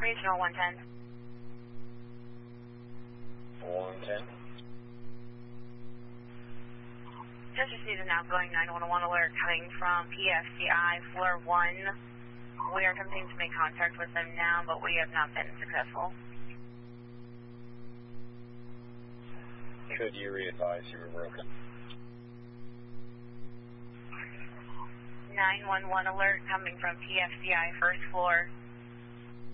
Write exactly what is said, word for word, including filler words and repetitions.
Regional one ten. one ten. Just received an outgoing nine one one alert coming from P F C I floor one. We are attempting to make contact with them now, but we have not been successful. Could you re-advise you were broken? nine one one alert coming from P F C I first floor.